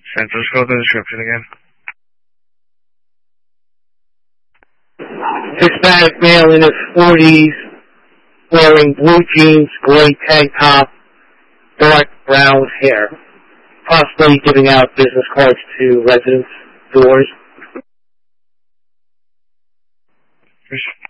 Just go to the description again. Hispanic male in his 40s, wearing blue jeans, gray tank top, dark brown hair, possibly giving out business cards to residents' doors.